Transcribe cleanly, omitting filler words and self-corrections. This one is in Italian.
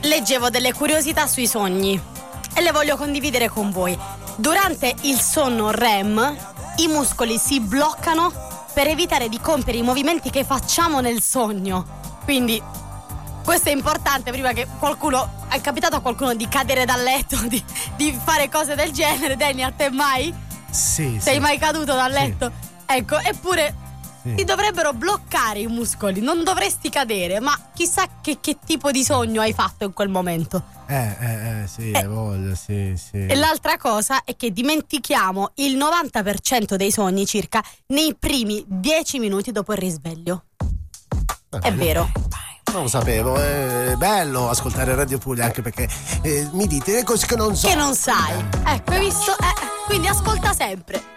leggevo delle curiosità sui sogni e le voglio condividere con voi. Durante il sonno REM i muscoli si bloccano per evitare di compiere i movimenti che facciamo nel sogno. Quindi questo è importante, prima che qualcuno... È capitato a qualcuno di cadere dal letto, di fare cose del genere? Danny, a te mai? Sì. Sei mai caduto dal letto? Sì. Ecco, eppure ti dovrebbero bloccare i muscoli, non dovresti cadere, ma chissà che tipo di sogno hai fatto in quel momento. Sì, voglio, sì. E l'altra cosa è che dimentichiamo il 90% dei sogni circa nei primi 10 minuti dopo il risveglio. È vero. Non lo sapevo, è bello ascoltare Radio Puglia, anche perché mi dite le cose che non so. Che non sai. Ecco, hai visto? Quindi ascolta sempre.